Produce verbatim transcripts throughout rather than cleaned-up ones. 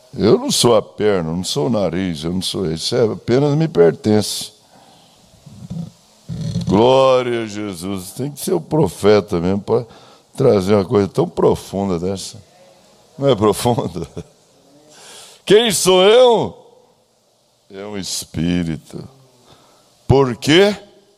Eu não sou a perna, não sou o nariz, eu não sou isso, é, apenas me pertence. Glória a Jesus. Tem que ser o profeta mesmo para trazer uma coisa tão profunda dessa. Não é profunda? Quem sou eu? É um espírito. Por quê?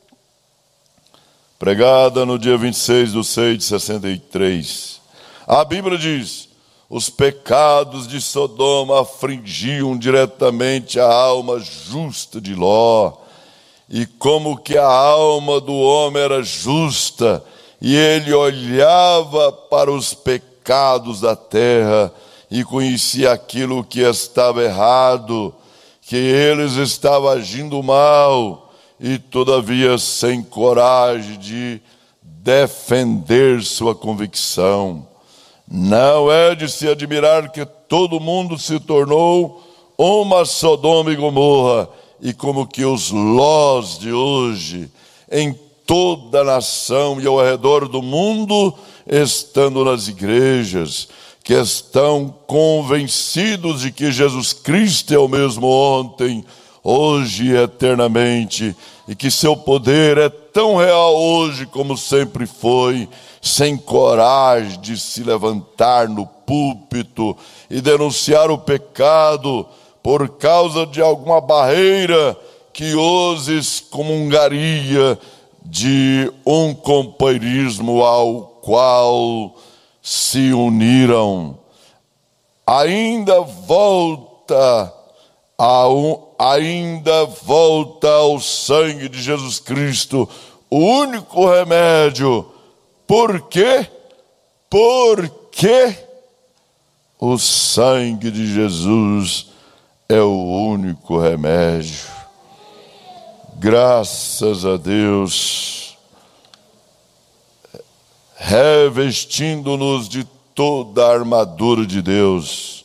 Pregada no dia vinte e seis de seis de sessenta e três. A Bíblia diz: os pecados de Sodoma afligiam diretamente a alma justa de Ló. E como que a alma do homem era justa, e ele olhava para os pecados da terra e conhecia aquilo que estava errado, que eles estavam agindo mal, e todavia sem coragem de defender sua convicção. Não é de se admirar que todo mundo se tornou uma Sodoma e Gomorra, e como que os Lós de hoje, em toda a nação e ao redor do mundo, estando nas igrejas, que estão convencidos de que Jesus Cristo é o mesmo ontem, hoje e eternamente, e que seu poder é tão real hoje como sempre foi, sem coragem de se levantar no púlpito e denunciar o pecado por causa de alguma barreira que os excomungaria de um companheirismo ao qual se uniram. Ainda volta ao, ainda volta ao sangue de Jesus Cristo, o único remédio. Por quê? Porque o sangue de Jesus é o único remédio. Graças a Deus, revestindo-nos de toda a armadura de Deus.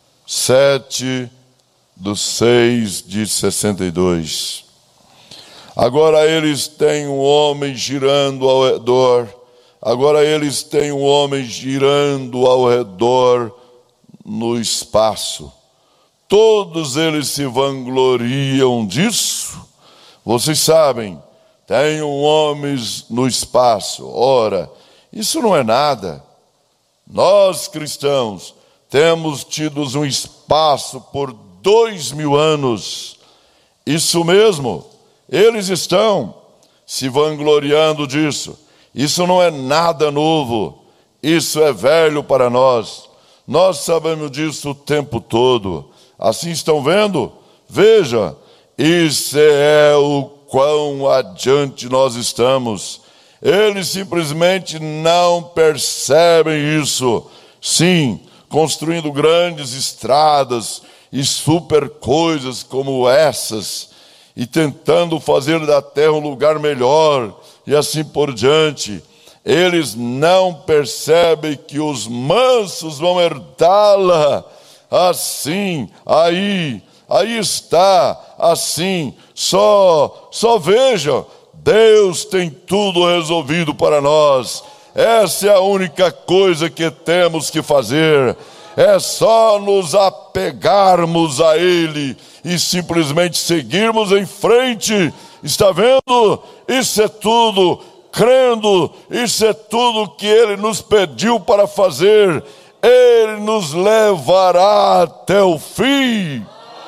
sete do seis de sessenta e dois. Agora eles têm um homem girando ao redor, agora eles têm um homem girando ao redor no espaço. Todos eles se vangloriam disso. Vocês sabem, tem um homem no espaço. Ora, isso não é nada. Nós cristãos temos tido um espaço por dois mil anos. Isso mesmo, eles estão se vangloriando disso. Isso não é nada novo. Isso é velho para nós. Nós sabemos disso o tempo todo. Assim estão vendo? Veja, isso é o quão adiante nós estamos. Eles simplesmente não percebem isso. Sim, construindo grandes estradas e super coisas como essas, e tentando fazer da terra um lugar melhor, e assim por diante. Eles não percebem que os mansos vão herdá-la. Assim, aí, aí está, assim, só, só veja, Deus tem tudo resolvido para nós. Essa é a única coisa que temos que fazer, é só nos apegarmos a Ele e simplesmente seguirmos em frente. Está vendo? Isso é tudo, crendo, isso é tudo que Ele nos pediu para fazer. Ele nos levará até o fim.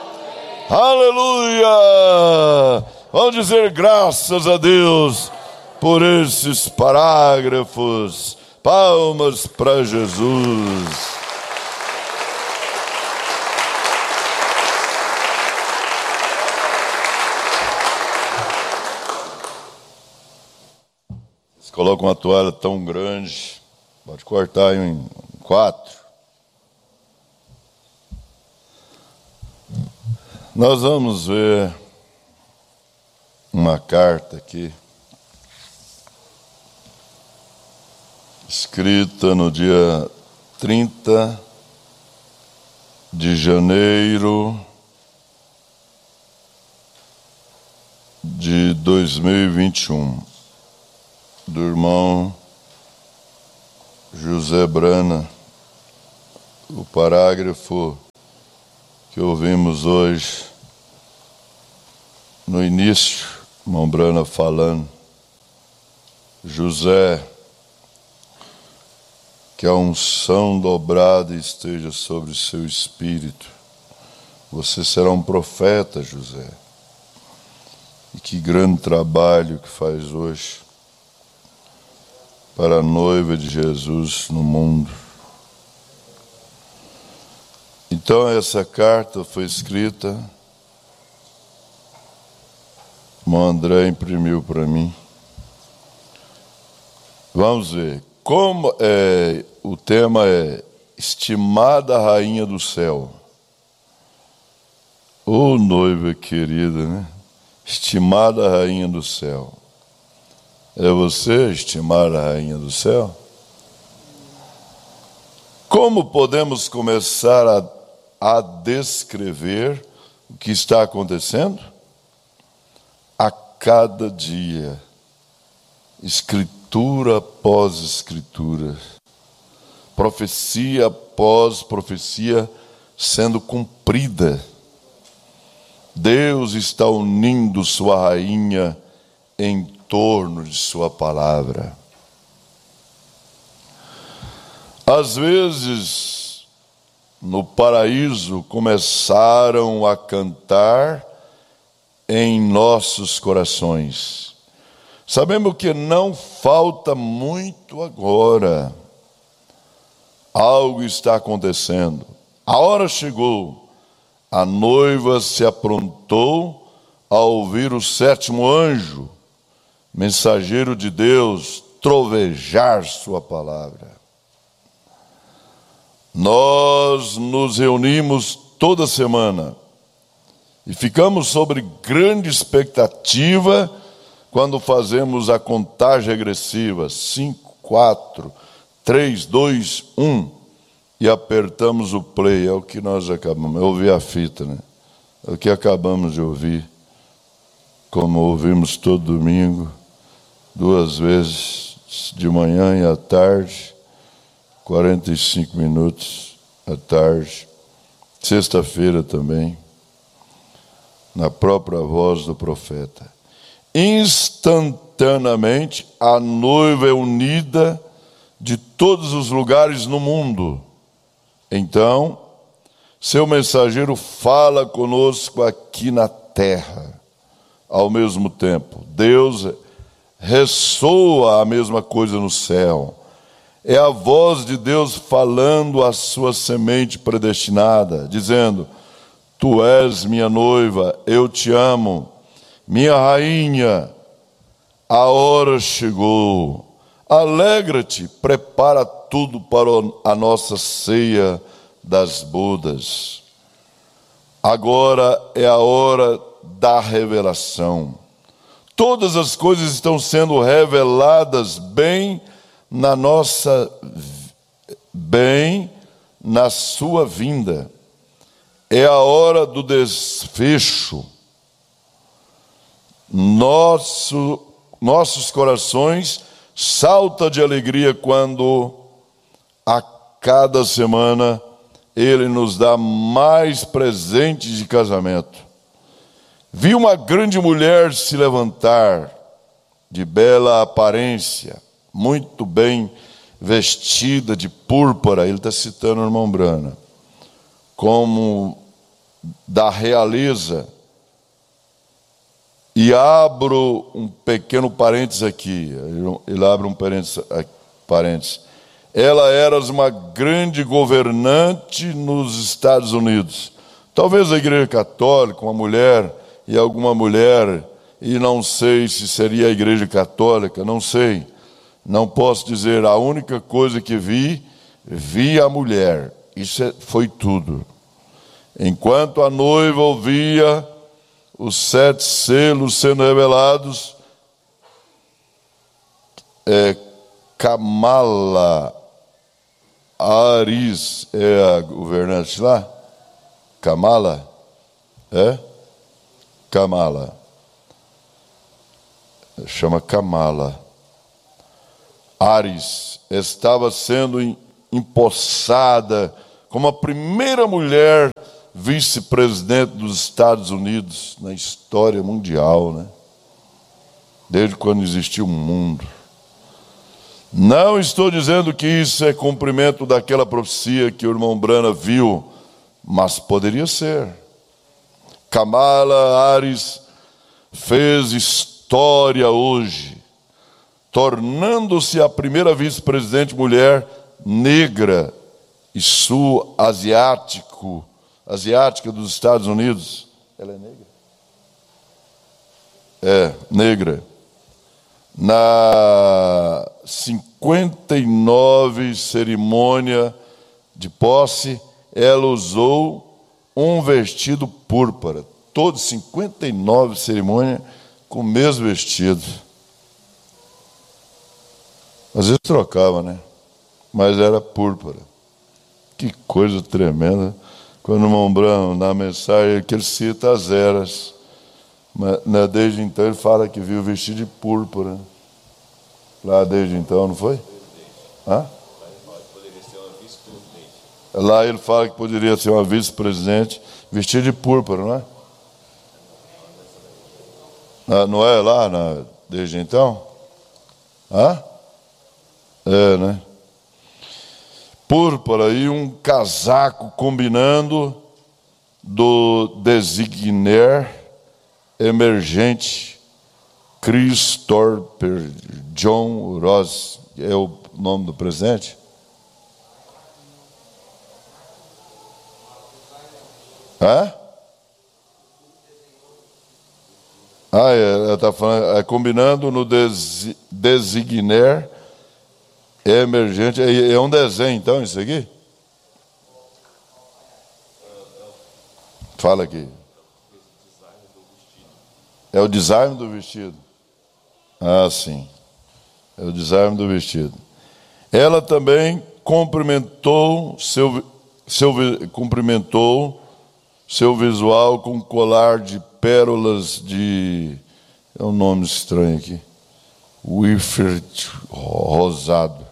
Aleluia! Vamos dizer graças a Deus por esses parágrafos. Palmas para Jesus. Você coloca uma toalha tão grande, pode cortar em quatro. Nós vamos ver uma carta aqui, escrita no dia trinta de janeiro de dois mil e vinte e um, do irmão José Brana. O parágrafo que ouvimos hoje, no início, irmão Brana falando, José, que a unção dobrada esteja sobre o seu espírito. Você será um profeta, José. E que grande trabalho que faz hoje para a noiva de Jesus no mundo. Então essa carta foi escrita, o irmão André imprimiu para mim. Vamos ver, como é, o tema é estimada rainha do céu. Ô noiva querida, né? Estimada rainha do céu. É você, estimada rainha do céu? Como podemos começar a, a descrever o que está acontecendo? A cada dia, escritura após escritura, profecia após profecia sendo cumprida. Deus está unindo sua rainha em torno de sua palavra. Às vezes, no paraíso, começaram a cantar em nossos corações. Sabemos que não falta muito agora. Algo está acontecendo. A hora chegou. A noiva se aprontou a ouvir o sétimo anjo, mensageiro de Deus, trovejar sua palavra. Nós nos reunimos toda semana e ficamos sobre grande expectativa quando fazemos a contagem regressiva, cinco, quatro, três, dois, um, e apertamos o play. É o que nós acabamos, eu ouvi a fita, né? É o que acabamos de ouvir, como ouvimos todo domingo, duas vezes, de manhã e à tarde, quarenta e cinco minutos à tarde, sexta-feira também, na própria voz do profeta. Instantaneamente, a noiva é unida de todos os lugares no mundo. Então, seu mensageiro fala conosco aqui na terra, ao mesmo tempo. Deus ressoa a mesma coisa no céu. É a voz de Deus falando à sua semente predestinada, dizendo: tu és minha noiva, eu te amo, minha rainha, a hora chegou. Alegra-te, prepara tudo para a nossa ceia das bodas. Agora é a hora da revelação. Todas as coisas estão sendo reveladas bem na nossa, bem na sua vinda. É a hora do desfecho. Nosso, nossos corações saltam de alegria quando a cada semana Ele nos dá mais presentes de casamento. Vi uma grande mulher se levantar, de bela aparência, muito bem vestida de púrpura. Ele está citando o irmão Brana, como da realeza. E abro um pequeno parênteses aqui. Ele abre um parênteses. Ela era uma grande governante nos Estados Unidos. Talvez a Igreja Católica, uma mulher e alguma mulher, e não sei se seria a Igreja Católica, não sei. Não posso dizer. A única coisa que vi, vi a mulher. Isso foi tudo. Enquanto a noiva ouvia os sete selos sendo revelados, é, Kamala Harris é a governante lá? Kamala? É? Kamala. Chama Kamala. Harris estava sendo empossada como a primeira mulher vice-presidente dos Estados Unidos na história mundial, né? Desde quando existiu o mundo. Não estou dizendo que isso é cumprimento daquela profecia que o irmão Brana viu, mas poderia ser. Kamala Harris fez história hoje, tornando-se a primeira vice-presidente mulher negra e sul-asiático, asiática dos Estados Unidos. Ela é negra? É, negra. Na cinquenta e nove cerimônia de posse, ela usou um vestido púrpura. Todos cinquenta e nove cerimônias com o mesmo vestido. Às vezes trocava, né? Mas era púrpura. Que coisa tremenda. Quando o irmão Branham, na mensagem, que ele cita as eras. Mas, né, desde então ele fala que viu vestido de púrpura. Lá desde então, não foi? Hã? Lá ele fala que poderia ser uma vice-presidente vestida de púrpura, não é? Ah, não é lá na, desde então? Hã? É, né? Púrpura e um casaco combinando do designer emergente Christopher John Ross, é o nome do presidente? Hã? Ah, é, está falando, é, combinando no des, designer emergente, é, é um desenho então isso aqui? Fala aqui. É o design do vestido. Ah, sim. É o design do vestido. Ela também cumprimentou seu, seu, cumprimentou seu visual com um colar de pérolas de... É um nome estranho aqui. Wifred rosado.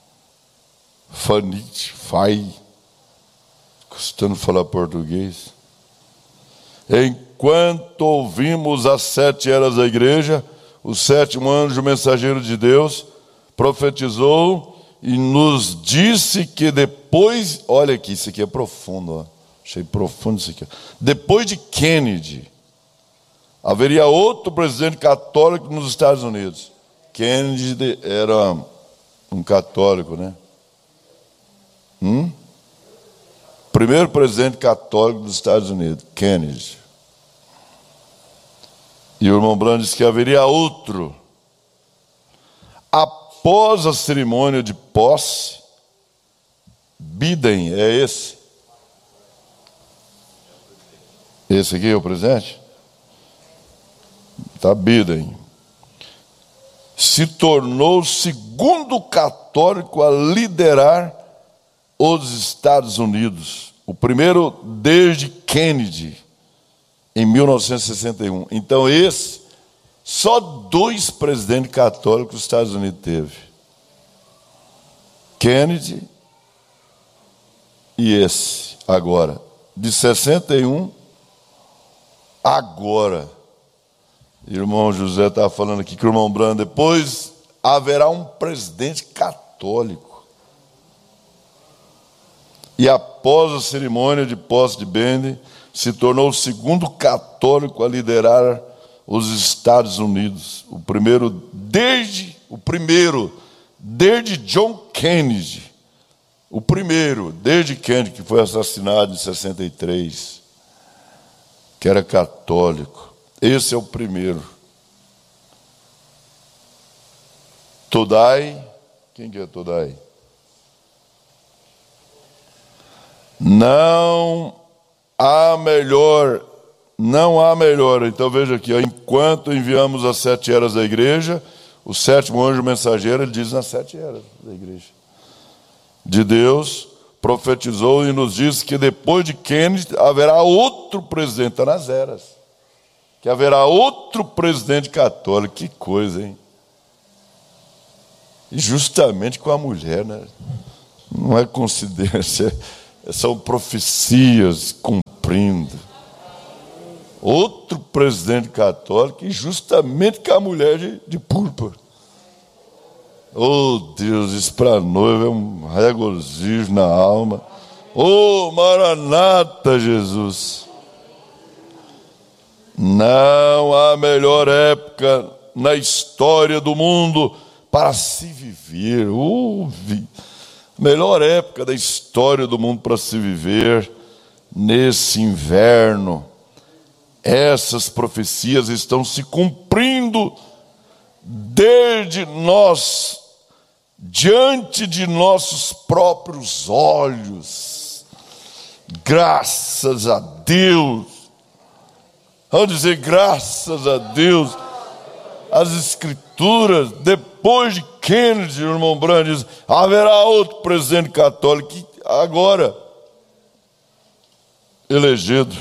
Fanite, fai. Custando falar português. Enquanto ouvimos as sete eras da igreja, o sétimo anjo mensageiro de Deus profetizou e nos disse que depois, olha aqui, isso aqui é profundo, ó. Achei profundo isso aqui. Depois de Kennedy, haveria outro presidente católico nos Estados Unidos. Kennedy era um católico, né? Hum? Primeiro presidente católico dos Estados Unidos, Kennedy. E o irmão Branham disse que haveria outro. Após a cerimônia de posse, Biden, é esse? Esse aqui é o presidente? Tá, Biden. Se tornou o segundo católico a liderar os Estados Unidos. O primeiro desde Kennedy, em mil novecentos e sessenta e um. Então esse, só dois presidentes católicos os Estados Unidos teve. Kennedy e esse, agora. De sessenta e um, agora. Irmão José estava falando aqui que o irmão Branham, depois haverá um presidente católico. E após a cerimônia de posse de Biden, se tornou o segundo católico a liderar os Estados Unidos. O primeiro desde, o primeiro desde John Kennedy. O primeiro desde Kennedy, que foi assassinado em sessenta e três, que era católico. Esse é o primeiro. Todai, quem que é Todai? Não há melhor, não há melhor. Então veja aqui, ó, enquanto enviamos as sete eras da igreja, o sétimo anjo mensageiro, ele diz nas sete eras da igreja de Deus, profetizou e nos disse que depois de Kennedy haverá outro presidente, está nas eras, que haverá outro presidente católico. Que coisa, hein? E justamente com a mulher, né? Não é coincidência. São profecias cumpridas cumprindo. Outro presidente católico, e justamente com a mulher de, de púrpura. Oh Deus, isso para a noiva é um regozijo na alma. Oh Maranata, Jesus. Não há melhor época na história do mundo para se viver. Oh, melhor época da história do mundo para se viver nesse inverno. Essas profecias estão se cumprindo desde nós, diante de nossos próprios olhos. Graças a Deus. Vamos dizer graças a Deus. As escrituras, depois de Kennedy, o irmão Brandt diz, haverá outro presidente católico que agora elegido.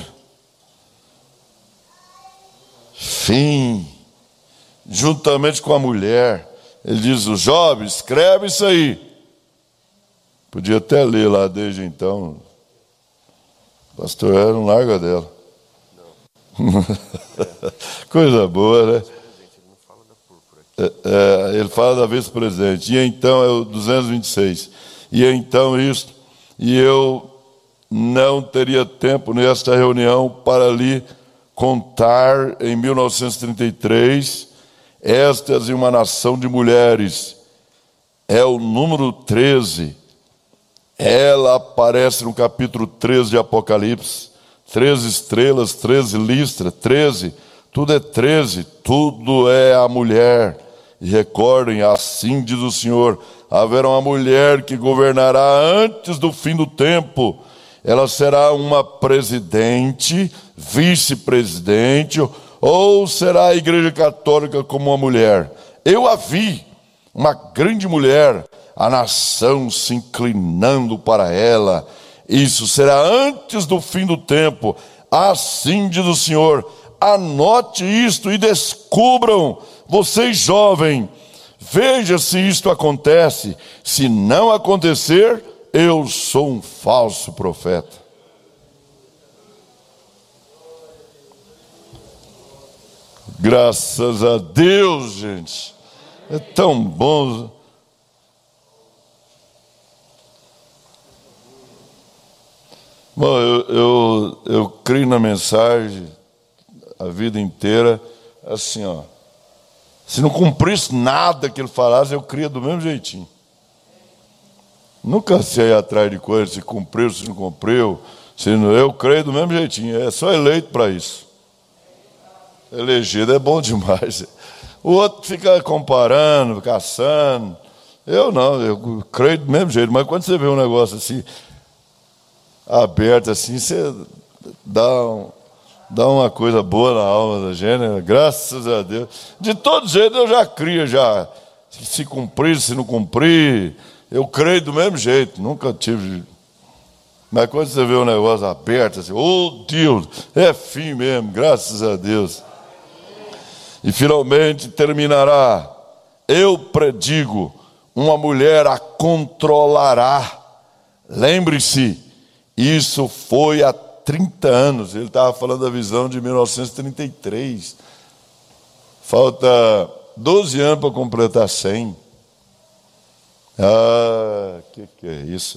Fim, juntamente com a mulher. Ele diz, o jovem, escreve isso aí. Podia até ler lá desde então. O pastor era um larga dela. Não. Coisa boa, né? É, é, ele fala da vice-presidente. E então, é o duzentos e vinte e seis. E então isso, e eu não teria tempo nesta reunião para lhe contar em mil novecentos e trinta e três, estas e uma nação de mulheres. É o número treze. Ela aparece no capítulo treze de Apocalipse. treze estrelas, treze listras, treze. Tudo é treze, tudo é a mulher. E recordem, assim diz o Senhor, haverá uma mulher que governará antes do fim do tempo. Ela será uma presidente, vice-presidente, ou será a Igreja Católica como uma mulher. Eu a vi, uma grande mulher, a nação se inclinando para ela. Isso será antes do fim do tempo. Assim diz o Senhor. Anote isto e descubram, vocês jovens, veja se isto acontece. Se não acontecer, eu sou um falso profeta. Graças a Deus, gente. É tão bom. Bom, eu, eu, eu creio na mensagem a vida inteira, assim, ó. Se não cumprisse nada que ele falasse, eu cria do mesmo jeitinho. Nunca sei atrás de coisas, se cumpriu, se não cumpriu. Se não, eu creio do mesmo jeitinho. É só eleito para isso. Elegido é bom demais. O outro fica comparando, caçando. Eu não, eu creio do mesmo jeito. Mas quando você vê um negócio assim, aberto assim, você dá, um, dá uma coisa boa na alma da gente, né? Graças a Deus. De todo jeito eu já crio, já. Se cumprir, se não cumprir, eu creio do mesmo jeito. Nunca tive. Mas quando você vê um negócio aberto assim, oh Deus, é fim mesmo, graças a Deus. E finalmente terminará. Eu predigo, uma mulher a controlará. Lembre-se, isso foi há trinta anos. Ele estava falando da visão de mil novecentos e trinta e três. Falta doze anos para completar cem. Ah, o que, que é isso?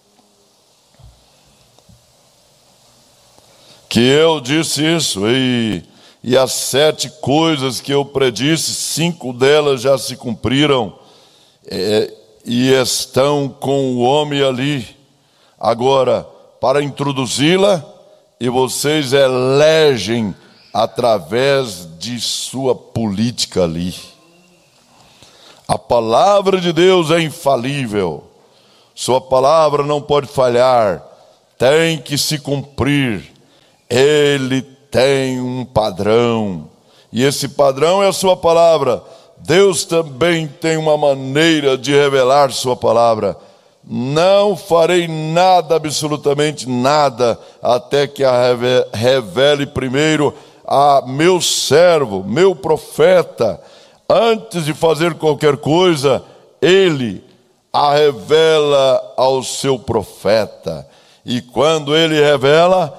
Que eu disse isso, e... E as sete coisas que eu predisse, cinco delas já se cumpriram, é, e estão com o homem ali. Agora, para introduzi-la, e vocês elegem através de sua política ali. A palavra de Deus é infalível. Sua palavra não pode falhar. Tem que se cumprir. Ele tem um padrão, e esse padrão é a sua palavra. Deus também tem uma maneira de revelar sua palavra. Não farei nada, absolutamente nada, até que a revele primeiro a meu servo, meu profeta. Antes de fazer qualquer coisa, ele a revela ao seu profeta. E quando ele revela,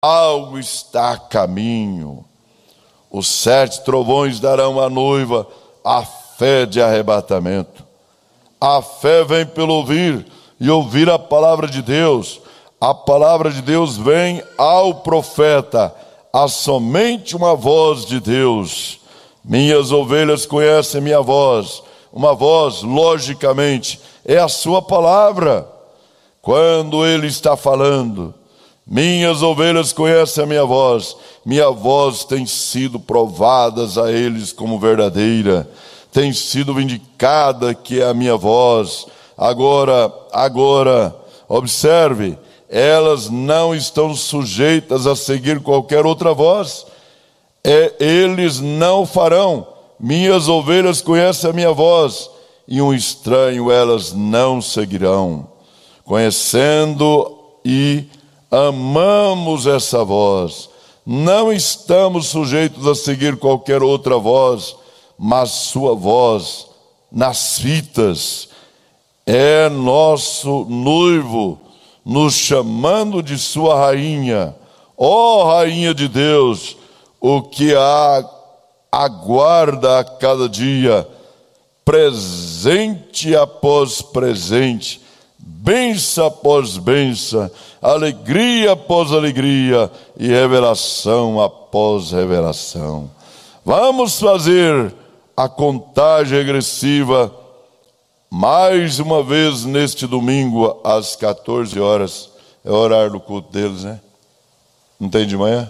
algo está a caminho. Os sete trovões darão à noiva a fé de arrebatamento. A fé vem pelo ouvir, e ouvir a palavra de Deus. A palavra de Deus vem ao profeta, há somente uma voz de Deus. Minhas ovelhas conhecem minha voz. Uma voz, logicamente, é a sua palavra. Quando ele está falando, minhas ovelhas conhecem a minha voz. Minha voz tem sido provada a eles como verdadeira. Tem sido vindicada que é a minha voz. Agora, agora, observe, elas não estão sujeitas a seguir qualquer outra voz. É, eles não farão. Minhas ovelhas conhecem a minha voz, e um estranho elas não seguirão. Conhecendo e amamos essa voz, não estamos sujeitos a seguir qualquer outra voz, mas sua voz nas fitas. É nosso noivo nos chamando de sua rainha. Ó rainha de Deus, o que há aguarda a cada dia, presente após presente, bênção após bênção, alegria após alegria e revelação após revelação. Vamos fazer a contagem regressiva mais uma vez neste domingo às quatorze horas. É o horário do culto deles, né? Não tem de manhã?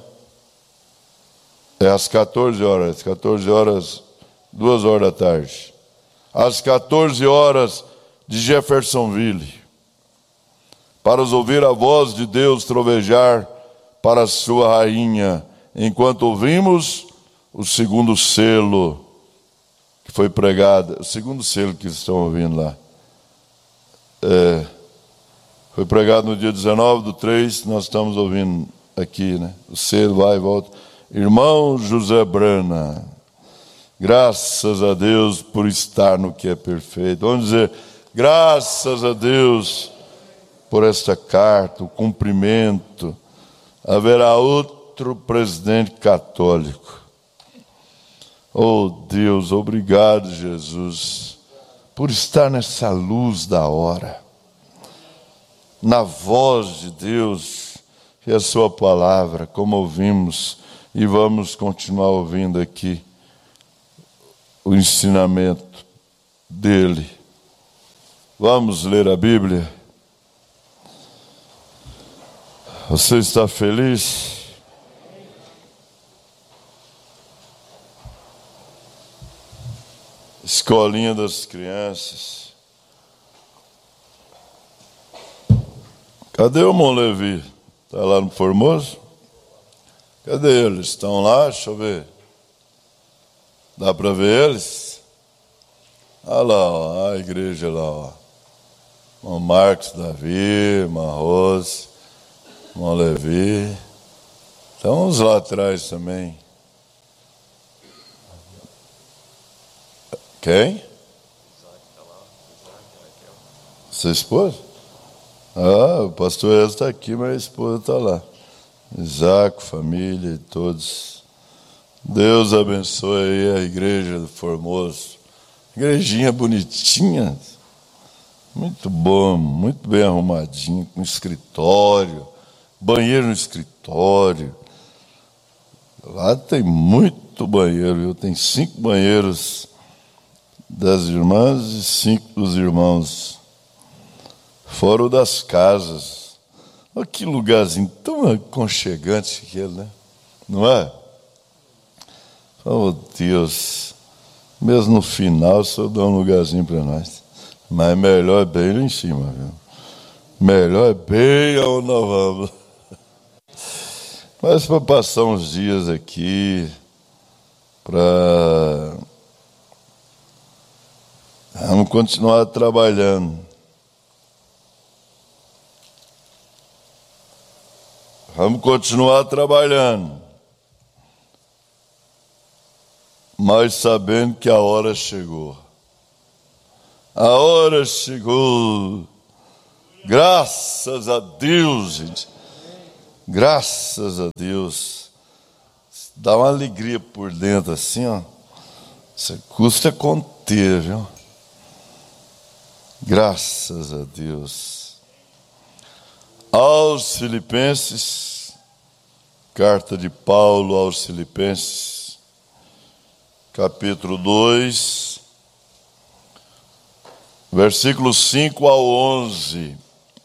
É às quatorze horas, quatorze horas, duas horas da tarde. Às quatorze horas de Jeffersonville, para os ouvir a voz de Deus trovejar para a sua rainha, enquanto ouvimos o segundo selo que foi pregado, o segundo selo que estão ouvindo lá. É, foi pregado no dia dezenove do três, nós estamos ouvindo aqui, né? O selo vai e volta. Irmão José Brana, graças a Deus por estar no que é perfeito. Vamos dizer, graças a Deus por esta carta, o cumprimento. Haverá outro presidente católico. Oh Deus, obrigado Jesus, por estar nessa luz da hora, na voz de Deus, que é a sua palavra, como ouvimos. E vamos continuar ouvindo aqui o ensinamento dele. Vamos ler a Bíblia. Você está feliz? Escolinha das crianças. Cadê o irmão Levi? Está lá no Formoso? Cadê eles? Estão lá? Deixa eu ver. Dá para ver eles? Olha lá, ó, a igreja lá, ó. Irmão Marcos, Davi, irmã Rose, irmão Levi. Estão uns lá atrás também. Quem? Sua esposa? Ah, o pastor Ezra está aqui, mas a esposa está lá. Isaac, família e todos. Deus abençoe aí a igreja do Formoso. Igrejinha bonitinha. Muito bom, muito bem arrumadinho, com escritório, banheiro no escritório. Lá tem muito banheiro, viu? Tem cinco banheiros das irmãs e cinco dos irmãos. Fora o das casas. Olha que lugarzinho tão aconchegante aquele, né? Não é? Oh, Deus. Mesmo no final, o Senhor dá um lugarzinho para nós. Mas melhor é bem lá em cima, viu? Melhor é bem aonde nós vamos. Mas para passar uns dias aqui, para... Vamos continuar trabalhando. Vamos continuar trabalhando, mas sabendo que a hora chegou. A hora chegou. Graças a Deus, gente. Graças a Deus. Dá uma alegria por dentro assim, ó. Isso custa conter, viu? Graças a Deus. Aos Filipenses, carta de Paulo aos Filipenses, capítulo dois, versículos cinco ao onze.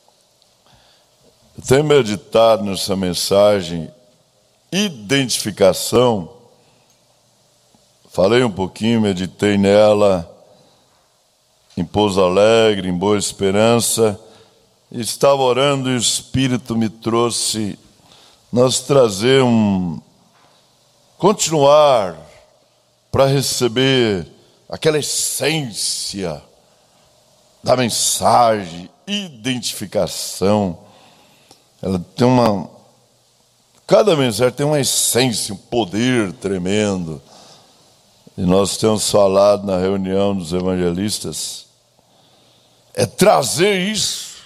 Eu tenho meditado nessa mensagem, identificação. Falei um pouquinho, meditei nela em Pouso Alegre, em Boa Esperança. Estava orando e o Espírito me trouxe nós trazer um continuar para receber aquela essência da mensagem, identificação. Ela tem uma cada mensagem tem uma essência, um poder tremendo. E nós temos falado na reunião dos evangelistas, é trazer isso,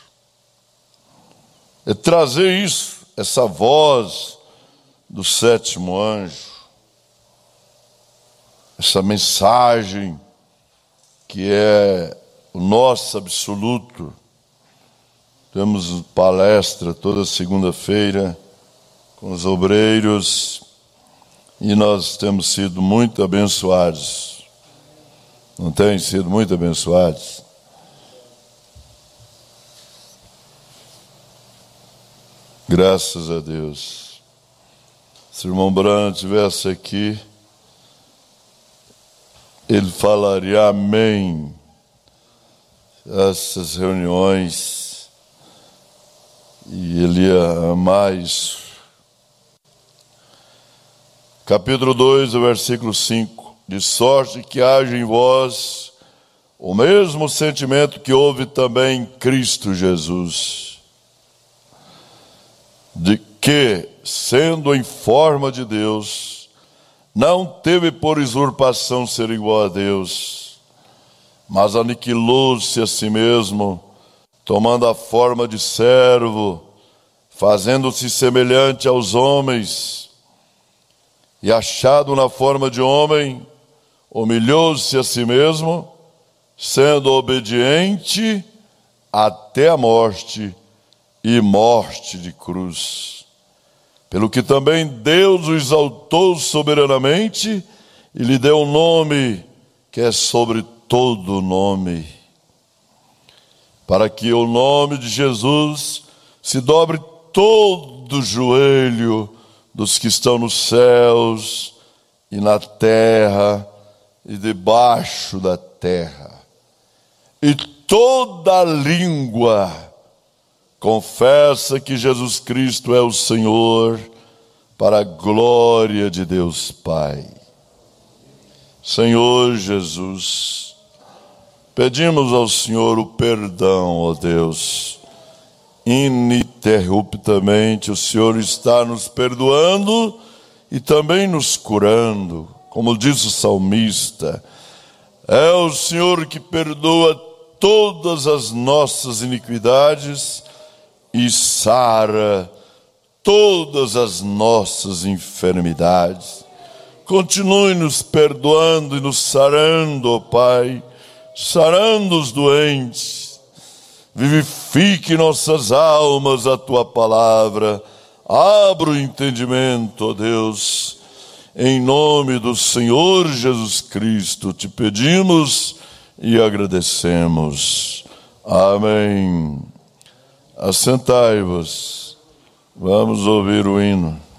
é trazer isso, essa voz do sétimo anjo, essa mensagem que é o nosso absoluto. Temos palestra toda segunda-feira com os obreiros e nós temos sido muito abençoados. Não tem sido muito abençoados? Graças a Deus. Se o irmão Branco estivesse aqui, ele falaria amém. Essas reuniões, e ele ia amar isso. Capítulo dois, versículo cinco. De sorte que haja em vós o mesmo sentimento que houve também em Cristo Jesus, de que, sendo em forma de Deus, não teve por usurpação ser igual a Deus, mas aniquilou-se a si mesmo, tomando a forma de servo, fazendo-se semelhante aos homens, e achado na forma de homem, humilhou-se a si mesmo, sendo obediente até a morte, e morte de cruz. Pelo que também Deus o exaltou soberanamente, e lhe deu um nome que é sobre todo nome, para que o nome de Jesus se dobre todo o joelho dos que estão nos céus e na terra e debaixo da terra, e toda língua confessa que Jesus Cristo é o Senhor, para a glória de Deus Pai. Senhor Jesus, pedimos ao Senhor o perdão, ó Deus. Ininterruptamente o Senhor está nos perdoando e também nos curando. Como diz o salmista, é o Senhor que perdoa todas as nossas iniquidades e sara todas as nossas enfermidades. Continue nos perdoando e nos sarando, ó Pai, sarando os doentes. Vivifique nossas almas a Tua palavra. Abra o entendimento, ó Deus. Em nome do Senhor Jesus Cristo te pedimos e agradecemos. Amém. Assentai-vos. Vamos ouvir o hino.